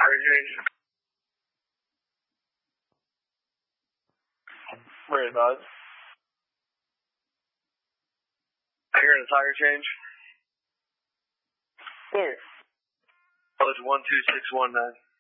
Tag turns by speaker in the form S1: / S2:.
S1: Tire change.
S2: Where is that?
S1: Hearing a tire change.
S2: Where?
S1: Oh, it's 12619.